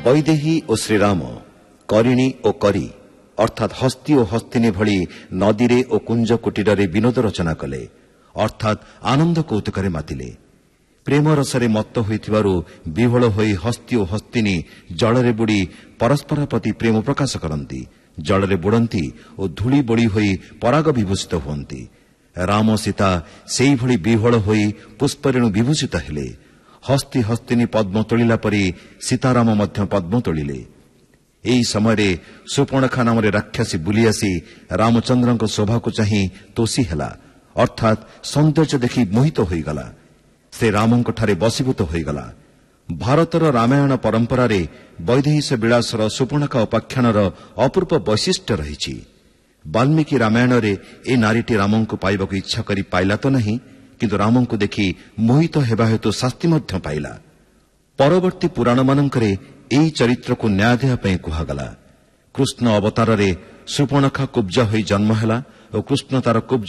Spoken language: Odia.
ବୈଦେହୀ ଓ ଶ୍ରୀରାମ କରିଣୀ ଓ କରି ଅର୍ଥାତ୍ ହସ୍ତି ଓ ହସ୍ତିନୀ ଭଳି ନଦୀରେ ଓ କୁଞ୍ଜ କୁଟୀରରେ ବିନୋଦ ରଚନା କଲେ, ଅର୍ଥାତ୍ ଆନନ୍ଦ କୌତୁକରେ ମାତିଲେ। ପ୍ରେମ ରସରେ ମତ୍ତ ହୋଇଥିବାରୁ ବିହ୍ୱଳ ହୋଇ ହସ୍ତି ଓ ହସ୍ତିନୀ ଜଳରେ ବୁଡ଼ି ପରସ୍ପର ପ୍ରତି ପ୍ରେମ ପ୍ରକାଶ କରନ୍ତି, ଜଳରେ ବୁଡ଼ନ୍ତି ଓ ଧୂଳି ବୋଳି ହୋଇ ପରାଗ ବିଭୂଷିତ ହୁଅନ୍ତି। ରାମ ସୀତା ସେହିଭଳି ବିହ୍ୱଳ ହୋଇ ପୁଷ୍ପରେଣୁ ବିଭୂଷିତ ହେଲେ। ହସ୍ତି ହସ୍ତିନୀ ପଦ୍ମ ତୋଳିଲା ପରି ସୀତାରାମ ମଧ୍ୟ ପଦ୍ମ ତୋଳିଲେ। ଏହି ସମୟରେ ସୁପର୍ଣ୍ଣଖା ନାମରେ ରାକ୍ଷସୀ ବୁଲି ଆସି ରାମଚନ୍ଦ୍ରଙ୍କ ଶୋଭାକୁ ଚାହିଁ ତୋଷୀ ହେଲା, ଅର୍ଥାତ୍ ସୌନ୍ଦର୍ଯ୍ୟ ଦେଖି ମୋହିତ ହୋଇଗଲା। ସେ ରାମଙ୍କଠାରେ ବଶୀଭୂତ ହୋଇଗଲା। ଭାରତର ରାମାୟଣ ପରମ୍ପରାରେ ବୈଦେହୀଶ ବିଳାସର ସୁପର୍ଣ୍ଣଖା ଉପାଖ୍ୟାନର ଅପୂର୍ବ ବୈଶିଷ୍ଟ୍ୟ ରହିଛି। ବାଲ୍ମୀକି ରାମାୟଣରେ ଏ ନାରୀଟି ରାମଙ୍କୁ ପାଇବାକୁ ଇଚ୍ଛା କରି ପାଇଲା ତ ନାହିଁ, କିନ୍ତୁ ରାମଙ୍କୁ ଦେଖି ମୋହିତ ହେବା ହେତୁ ଶାସ୍ତି ମଧ୍ୟ ପାଇଲା। ପରବର୍ତ୍ତୀ ପୁରାଣମାନଙ୍କରେ ଏହି ଚରିତ୍ରକୁ ନ୍ୟାୟ ଦେବା ପାଇଁ କୁହାଗଲା। କୃଷ୍ଣ ଅବତାରରେ ସୁପର୍ଣ୍ଣଖା କୁବ୍ଜା ହୋଇ ଜନ୍ମ ହେଲା ଓ କୃଷ୍ଣ ତାର କୁବ୍ଜ